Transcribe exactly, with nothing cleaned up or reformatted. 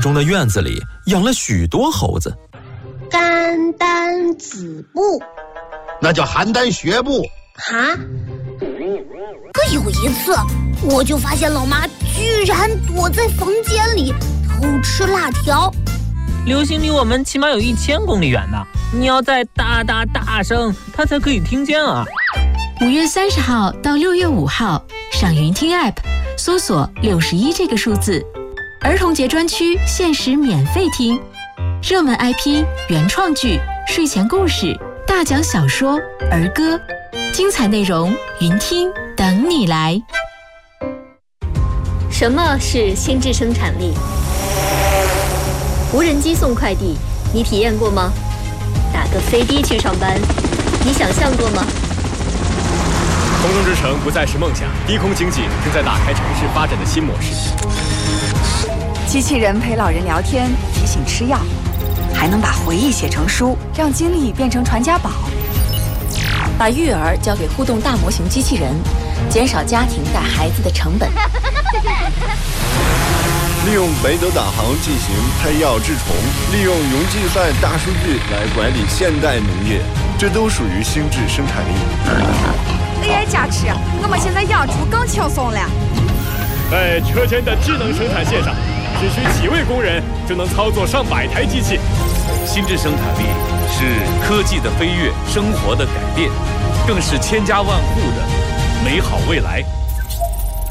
中的院子里养了许多猴子。 甘丹子部， 那叫邯郸学步。 哈？可有一次，我就发现老妈居然躲在房间里偷吃辣条。 流星离我们起码有一千公里远呢，你要再大大大声，它才可以听见啊。 五月三十号到六月五号，上云听 App 搜索六十一这个数字，儿童节专区限时免费听，热门 I P、原创剧、睡前故事、大奖小说、儿歌，精彩内容云听等你来。 什么是心智生产力？无人机送快递，你体验过吗？打个飞的去上班，你想象过吗？ 空中之城不再是梦想，低空经济正在打开城市发展的新模式。 机器人陪老人聊天，提醒吃药，还能把回忆写成书，让经历变成传家宝。 把育儿交给互动大模型机器人，减少家庭带孩子的成本。 利用北斗导航进行配药治虫，利用云计算大数据来管理现代农业，这都属于心智生产力。 A I 加持，我们现在养猪更轻松了。 在车间的智能生产线上，只需几位工人就能操作上百台机器。 心智生产力是科技的飞跃，生活的改变，更是千家万户的美好未来。